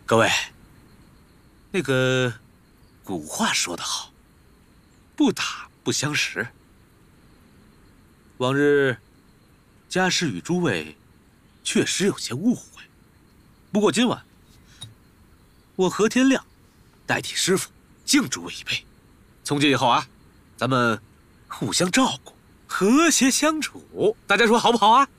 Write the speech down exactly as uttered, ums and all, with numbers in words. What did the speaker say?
各位，那个古话说得好，不打不相识。往日家师与诸位确实有些误会，不过今晚我何天亮代替师傅敬诸位一杯。从今以后啊，咱们互相照顾，和谐相处，大家说好不好啊？